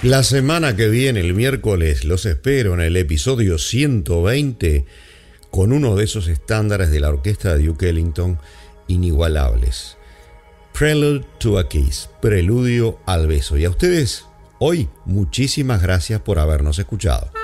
La semana que viene, el miércoles, los espero en el episodio 120 con uno de esos estándares de la orquesta de Duke Ellington inigualables. Prelude to a Kiss, Preludio al Beso. Y a ustedes, hoy, muchísimas gracias por habernos escuchado.